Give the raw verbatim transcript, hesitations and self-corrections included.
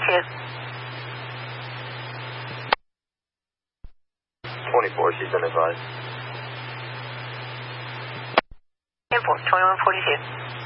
forty-two. twenty-four, she's been advised. ten four, twenty-one forty-two.